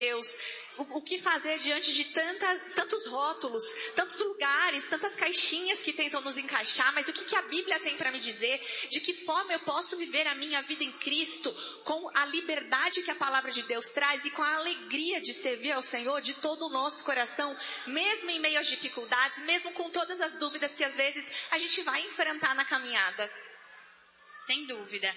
Deus, o que fazer diante de tantos rótulos, tantos lugares, tantas caixinhas que tentam nos encaixar, mas o que a Bíblia tem para me dizer? De que forma eu posso viver a minha vida em Cristo com a liberdade que a palavra de Deus traz e com a alegria de servir ao Senhor de todo o nosso coração, mesmo em meio às dificuldades, mesmo com todas as dúvidas que às vezes a gente vai enfrentar na caminhada. Sem dúvida.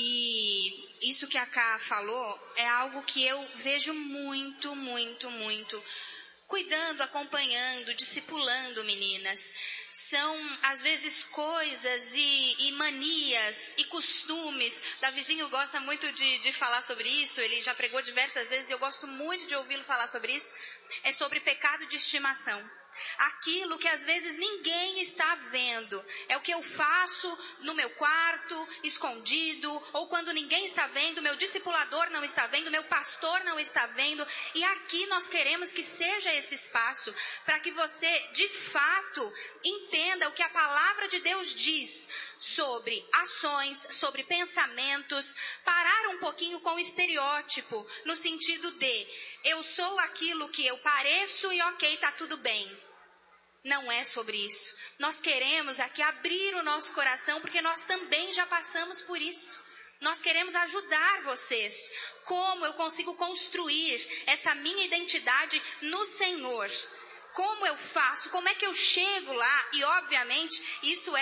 E isso que a Ká falou é algo que eu vejo muito, muito, muito cuidando, acompanhando, discipulando meninas. São, às vezes, coisas e manias e costumes. Davizinho gosta muito de falar sobre isso, ele já pregou diversas vezes e eu gosto muito de ouvi-lo falar sobre isso. É sobre pecado de estimação. Aquilo que às vezes ninguém está vendo. É o que eu faço no meu quarto, escondido, ou quando ninguém está vendo, meu discipulador não está vendo, meu pastor não está vendo. E aqui nós queremos que seja esse espaço para que você, de fato, entenda o que a palavra de Deus diz sobre ações, sobre pensamentos, parar um pouquinho com o estereótipo, no sentido de eu sou aquilo que eu pareço e ok, tá tudo bem. Não é sobre isso. Nós queremos aqui abrir o nosso coração, porque nós também já passamos por isso. Nós queremos ajudar vocês. Como eu consigo construir essa minha identidade no Senhor? Como eu faço? Como é que eu chego lá? E obviamente isso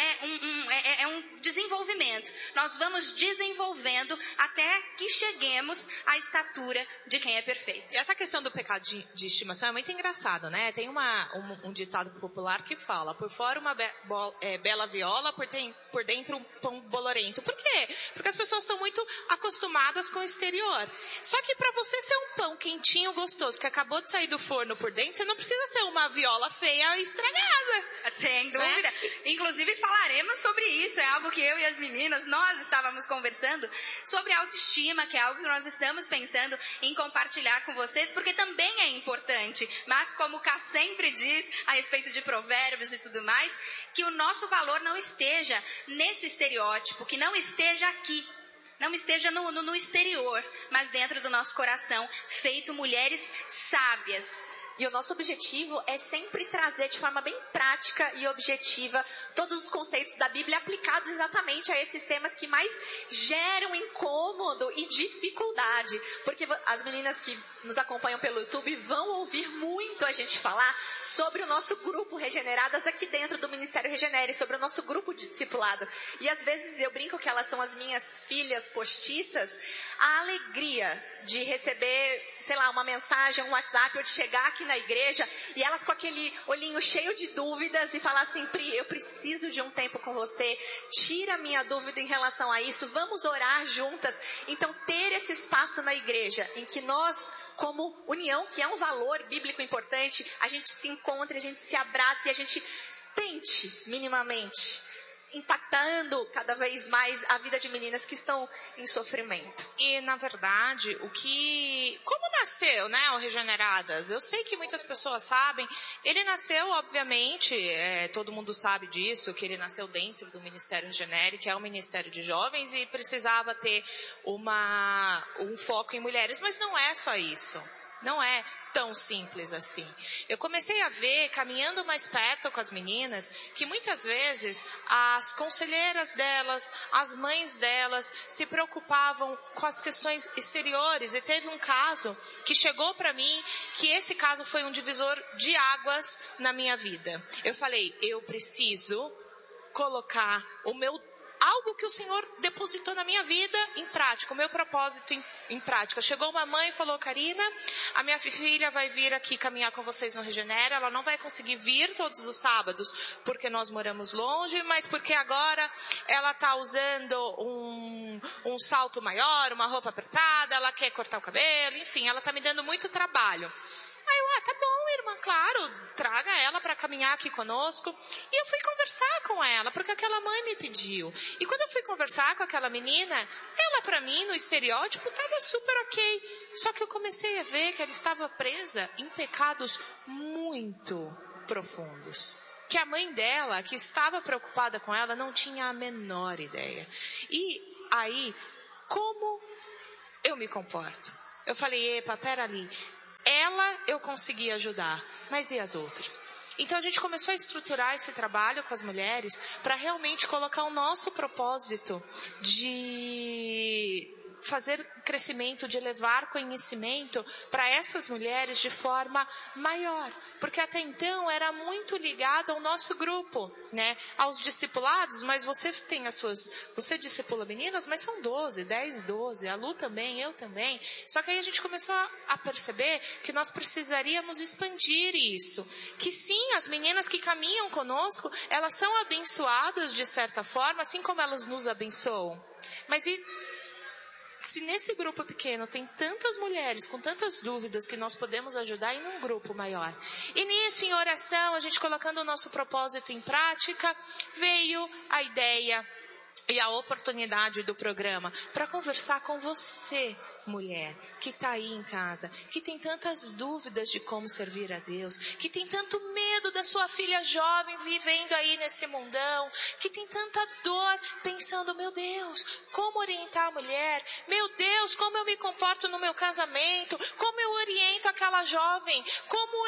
é um desenvolvimento. Nós vamos desenvolvendo até que cheguemos à estatura de quem é perfeito. E essa questão do pecado de estimação é muito engraçado, né? Tem um ditado popular que fala: por fora uma bela viola, por dentro um pão bolorento. Por quê? Porque as pessoas estão muito acostumadas com o exterior. Só que para você ser um pão quentinho, gostoso, que acabou de sair do forno por dentro, você não precisa ser uma viola feia e estragada. Sem dúvida. Né? Inclusive falaremos sobre isso. É algo que eu e as meninas, nós estávamos conversando sobre autoestima, que é algo que nós estamos pensando em compartilhar com vocês, porque também é importante. Mas como o Cá sempre diz a respeito de provérbios e tudo mais, que o nosso valor não esteja nesse estereótipo, que não esteja aqui. Não esteja no exterior, mas dentro do nosso coração, feito mulheres sábias. E o nosso objetivo é sempre trazer de forma bem prática e objetiva todos os conceitos da Bíblia aplicados exatamente a esses temas que mais geram incômodo e dificuldade. Porque as meninas que nos acompanham pelo YouTube vão ouvir muito a gente falar sobre o nosso grupo Regeneradas aqui dentro do Ministério Regenere, sobre o nosso grupo de discipulado. E às vezes eu brinco que elas são as minhas filhas postiças. A alegria de receber, sei lá, uma mensagem, um WhatsApp, ou de chegar aqui na igreja e elas com aquele olhinho cheio de dúvidas e falar assim: Pri, eu preciso de um tempo com você, tira a minha dúvida em relação a isso, vamos orar juntas. Então ter esse espaço na igreja em que nós, como união, que é um valor bíblico importante, a gente se encontre, a gente se abrace e a gente tente minimamente impactando cada vez mais a vida de meninas que estão em sofrimento. E, na verdade, como nasceu, né, o Regeneradas? Eu sei que muitas pessoas sabem. Ele nasceu, obviamente, todo mundo sabe disso, que ele nasceu dentro do Ministério Regenere, que é o Ministério de Jovens, e precisava ter um foco em mulheres, mas não é só isso. Não é tão simples assim. Eu comecei a ver, caminhando mais perto com as meninas, que muitas vezes as conselheiras delas, as mães delas, se preocupavam com as questões exteriores. E teve um caso que chegou para mim, que esse caso foi um divisor de águas na minha vida. Eu falei: eu preciso colocar algo que o Senhor depositou na minha vida em prática, o meu propósito em prática. Chegou uma mãe e falou: Karina, a minha filha vai vir aqui caminhar com vocês no Regenera, ela não vai conseguir vir todos os sábados, porque nós moramos longe, mas porque agora ela está usando um salto maior, uma roupa apertada, ela quer cortar o cabelo, enfim, ela está me dando muito trabalho. Aí eu: tá bom, irmã, claro, traga ela para caminhar aqui conosco. E eu fui conversar com ela, porque aquela mãe me pediu. E quando eu fui conversar com aquela menina, ela para mim, no estereótipo, estava super ok. Só que eu comecei a ver que ela estava presa em pecados muito profundos, que a mãe dela, que estava preocupada com ela, não tinha a menor ideia. E aí, como eu me comporto? Eu falei: epa, pera ali. ela eu consegui ajudar, mas e as outras? Então a gente começou a estruturar esse trabalho com as mulheres para realmente colocar o nosso propósito de fazer crescimento, de levar conhecimento para essas mulheres de forma maior. Porque até então era muito ligado ao nosso grupo, né? Aos discipulados, mas você tem as suas... Você discipula meninas, mas são 12, 10, 12. A Lu também, eu também. Só que aí a gente começou a perceber que nós precisaríamos expandir isso. Que sim, as meninas que caminham conosco, elas são abençoadas de certa forma, assim como elas nos abençoam. Mas se nesse grupo pequeno tem tantas mulheres com tantas dúvidas que nós podemos ajudar em um grupo maior. E nisso, em oração, a gente colocando o nosso propósito em prática, veio a ideia e a oportunidade do programa para conversar com você, mulher, que está aí em casa, que tem tantas dúvidas de como servir a Deus, que tem tanto medo da sua filha jovem vivendo aí nesse mundão, que tem tanta dor pensando, meu Deus, como orientar a mulher? Meu Deus, como eu me comporto no meu casamento? Como eu oriento aquela jovem? Como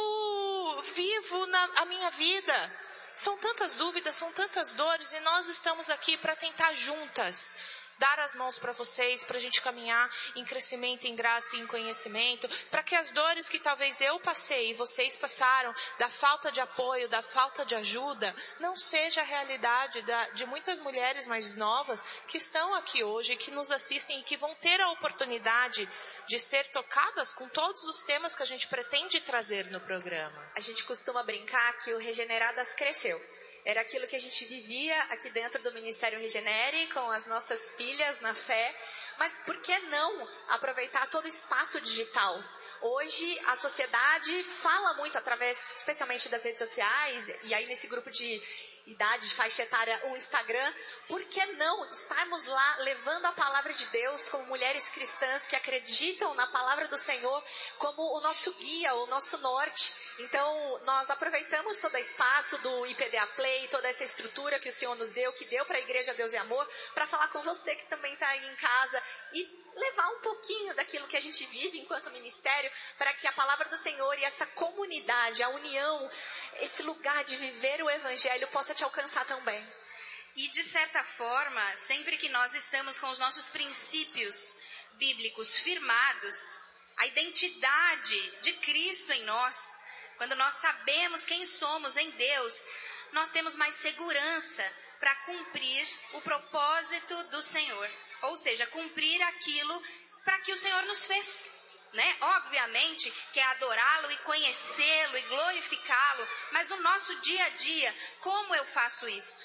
eu vivo a minha vida? São tantas dúvidas, são tantas dores, e nós estamos aqui para tentar juntas dar as mãos para vocês, para a gente caminhar em crescimento, em graça e em conhecimento, para que as dores que talvez eu passei e vocês passaram, da falta de apoio, da falta de ajuda, não seja a realidade de muitas mulheres mais novas que estão aqui hoje, que nos assistem e que vão ter a oportunidade de ser tocadas com todos os temas que a gente pretende trazer no programa. A gente costuma brincar que o Regeneradas cresceu. Era aquilo que a gente vivia aqui dentro do Ministério Regenere, com as nossas filhas na fé. Mas por que não aproveitar todo o espaço digital? Hoje a sociedade fala muito através, especialmente das redes sociais, e aí nesse grupo de idade, de faixa etária, o Instagram. Por que não estarmos lá levando a palavra de Deus como mulheres cristãs que acreditam na palavra do Senhor como o nosso guia, o nosso norte? Então, nós aproveitamos todo o espaço do IPDA Play, toda essa estrutura que o Senhor nos deu, que deu para a Igreja Deus e Amor, para falar com você que também está aí em casa e levar um pouquinho daquilo que a gente vive enquanto ministério, para que a palavra do Senhor e essa comunidade, a união, esse lugar de viver o Evangelho possa te alcançar também. E de certa forma, sempre que nós estamos com os nossos princípios bíblicos firmados, a identidade de Cristo em nós, quando nós sabemos quem somos em Deus, nós temos mais segurança para cumprir o propósito do Senhor. Ou seja, cumprir aquilo para que o Senhor nos fez. Né? Obviamente que é adorá-lo e conhecê-lo e glorificá-lo, mas no nosso dia a dia, como eu faço isso?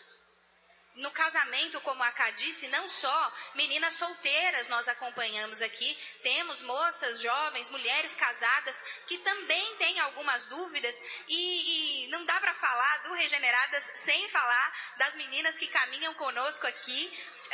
No casamento, como a Cá disse, não só meninas solteiras nós acompanhamos aqui, temos moças, jovens, mulheres casadas que também têm algumas dúvidas e não dá para falar do Regeneradas sem falar das meninas que caminham conosco aqui,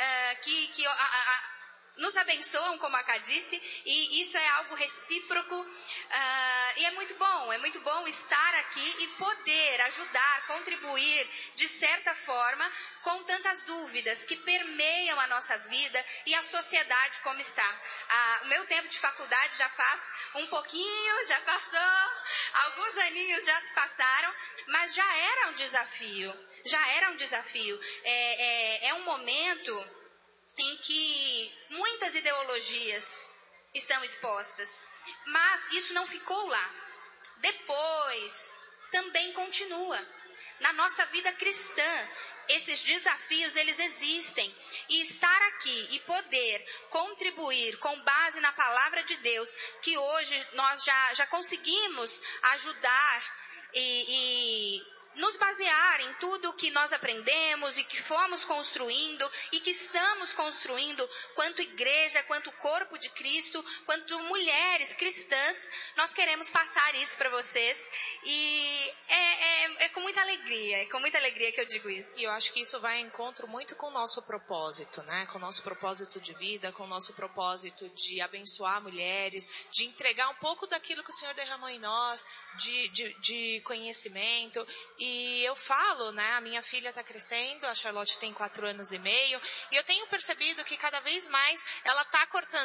nos abençoam, como a Cá disse, e isso é algo recíproco, e é muito bom estar aqui e poder ajudar, contribuir, de certa forma, com tantas dúvidas que permeiam a nossa vida e a sociedade como está. O meu tempo de faculdade já faz um pouquinho, já passou, alguns aninhos já se passaram, mas já era um desafio, é um momento em que muitas ideologias estão expostas, mas isso não ficou lá. Depois, também continua. Na nossa vida cristã, esses desafios, eles existem. E estar aqui e poder contribuir com base na palavra de Deus, que hoje nós já conseguimos ajudar e nos basear em tudo que nós aprendemos e que fomos construindo e que estamos construindo quanto igreja, quanto corpo de Cristo, quanto mulheres cristãs, nós queremos passar isso para vocês e é com muita alegria que eu digo isso. E eu acho que isso vai em encontro muito com o nosso propósito, né? Com o nosso propósito de vida, com o nosso propósito de abençoar mulheres, de entregar um pouco daquilo que o Senhor derramou em nós, de conhecimento. E eu falo, né, a minha filha está crescendo, a Charlotte tem 4 anos e meio, e eu tenho percebido que cada vez mais ela está cortando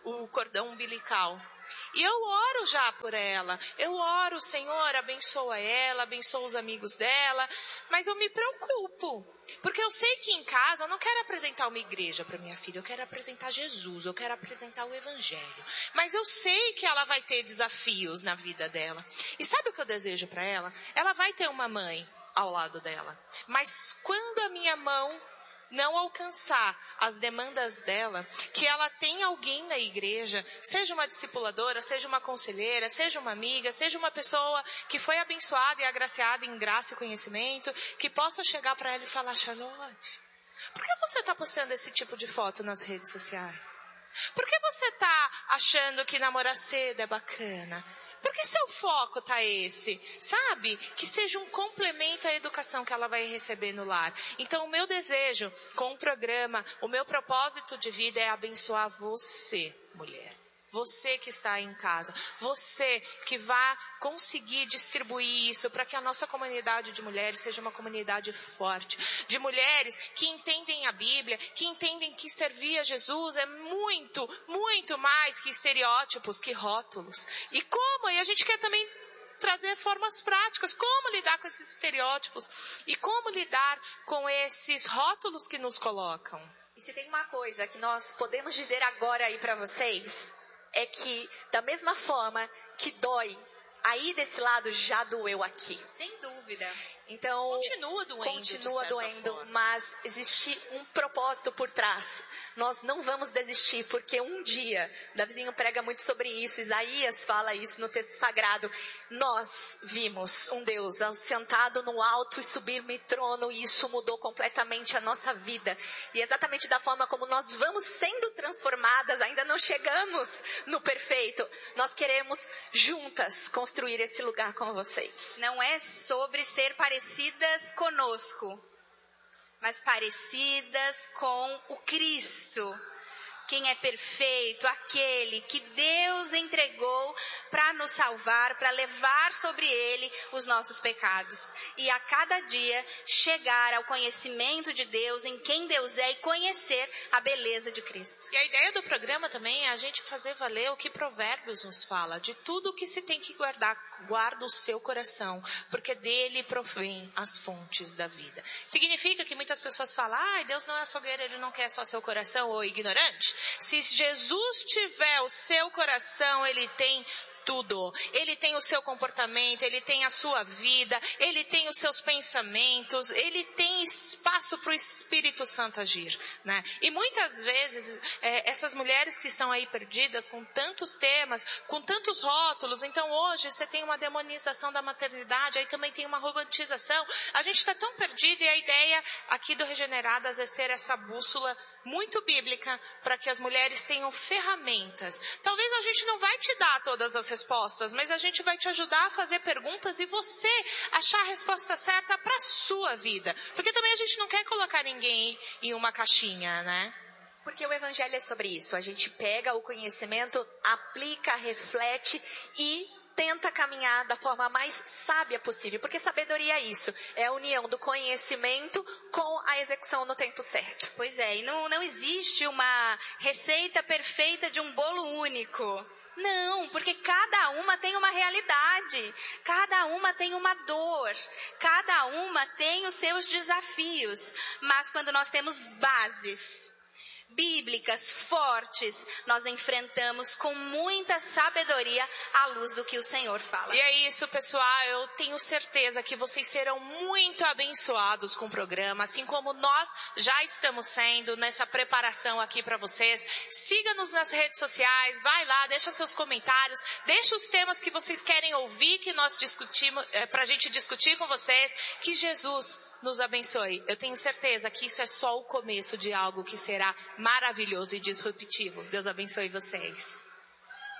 o cordão umbilical. E eu oro já por ela. Eu oro, Senhor, abençoa ela, abençoa os amigos dela. Mas eu me preocupo. Porque eu sei que em casa eu não quero apresentar uma igreja para minha filha. Eu quero apresentar Jesus, eu quero apresentar o Evangelho. Mas eu sei que ela vai ter desafios na vida dela. E sabe o que eu desejo para ela? Ela vai ter uma mãe ao lado dela. Mas quando a minha mão não alcançar as demandas dela, que ela tenha alguém na igreja, seja uma discipuladora, seja uma conselheira, seja uma amiga, seja uma pessoa que foi abençoada e agraciada em graça e conhecimento, que possa chegar para ela e falar: Charlotte, por que você está postando esse tipo de foto nas redes sociais? Por que você está achando que namorar cedo é bacana? Por que seu foco está esse? Sabe? Que seja um complemento à educação que ela vai receber no lar. Então, o meu desejo com o programa, o meu propósito de vida é abençoar você, mulher. Você que está aí em casa. Você que vai conseguir distribuir isso para que a nossa comunidade de mulheres seja uma comunidade forte. De mulheres que entendem a Bíblia, que entendem que servir a Jesus é muito, muito mais que estereótipos, que rótulos. E a gente quer também trazer formas práticas, como lidar com esses estereótipos e como lidar com esses rótulos que nos colocam. E se tem uma coisa que nós podemos dizer agora aí para vocês, é que da mesma forma que dói aí desse lado, já doeu aqui. Sem dúvida. Então, continua doendo, mas existe um propósito por trás. Nós não vamos desistir, porque um dia, Davizinho prega muito sobre isso, Isaías fala isso no texto sagrado, nós vimos um Deus sentado no alto e sublime trono, e isso mudou completamente a nossa vida. E exatamente da forma como nós vamos sendo transformadas, ainda não chegamos no perfeito, nós queremos juntas construir esse lugar com vocês. Não é sobre ser parecidas conosco, mas parecidas com o Cristo. Quem é perfeito, aquele que Deus entregou para nos salvar, para levar sobre ele os nossos pecados. E a cada dia chegar ao conhecimento de Deus, em quem Deus é, e conhecer a beleza de Cristo. E a ideia do programa também é a gente fazer valer o que Provérbios nos fala, de tudo que se tem que guardar, guarda o seu coração, porque dele provém as fontes da vida. Significa que muitas pessoas falam: Deus não é açougueiro, ele não quer só seu coração, ou ignorante. Se Jesus tiver o seu coração, ele tem tudo. Ele tem o seu comportamento, ele tem a sua vida, ele tem os seus pensamentos, ele tem espaço para o Espírito Santo agir, né? E muitas vezes, essas mulheres que estão aí perdidas com tantos temas, com tantos rótulos, então hoje você tem uma demonização da maternidade, aí também tem uma romantização, a gente está tão perdido, e a ideia aqui do Regeneradas é ser essa bússola muito bíblica para que as mulheres tenham ferramentas. Talvez a gente não vai te dar todas as respostas, mas a gente vai te ajudar a fazer perguntas e você achar a resposta certa para a sua vida. Porque também a gente não quer colocar ninguém em uma caixinha, né? Porque o Evangelho é sobre isso. A gente pega o conhecimento, aplica, reflete e tenta caminhar da forma mais sábia possível. Porque sabedoria é isso. É a união do conhecimento com a execução no tempo certo. Pois é, e não existe uma receita perfeita de um bolo único. Não, porque cada uma tem uma realidade, cada uma tem uma dor, cada uma tem os seus desafios. Mas quando nós temos bases bíblicas fortes, nós enfrentamos com muita sabedoria à luz do que o Senhor fala. E é isso, pessoal, eu tenho certeza que vocês serão muito abençoados com o programa, assim como nós já estamos sendo nessa preparação aqui para vocês. Siga-nos nas redes sociais, vai lá, deixa seus comentários, deixa os temas que vocês querem ouvir, que nós discutimos, pra gente discutir com vocês. Que Jesus nos abençoe. Eu tenho certeza que isso é só o começo de algo que será maravilhoso e disruptivo. Deus abençoe vocês.